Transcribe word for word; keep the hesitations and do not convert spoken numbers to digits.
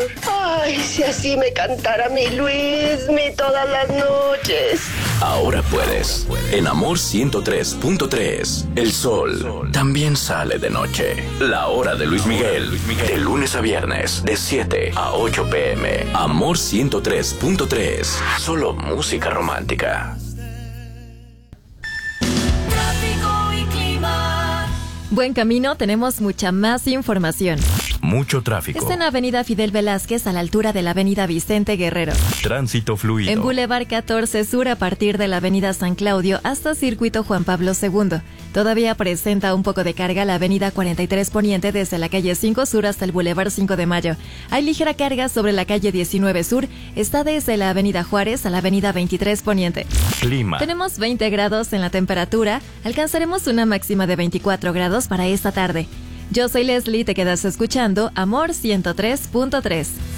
Ay, si así me cantara mi Luismi todas las noches. Ahora puedes. En Amor ciento tres punto tres, el sol también sale de noche. La hora de Luis Miguel, de lunes a viernes, de siete a ocho pm. Amor ciento tres punto tres, solo música romántica. Tráfico y clima. Buen camino, tenemos mucha más información. Mucho tráfico. Está en Avenida Fidel Velázquez a la altura de la Avenida Vicente Guerrero. Tránsito fluido. En Boulevard catorce Sur a partir de la Avenida San Claudio hasta Circuito Juan Pablo segundo. Todavía presenta un poco de carga la Avenida cuarenta y tres Poniente desde la calle cinco Sur hasta el Boulevard cinco de Mayo. Hay ligera carga sobre la calle diecinueve Sur. Está desde la Avenida Juárez a la Avenida veintitrés Poniente. Clima. Tenemos veinte grados en la temperatura. Alcanzaremos una máxima de veinticuatro grados para esta tarde. Yo soy Leslie, te quedas escuchando Amor ciento tres punto tres.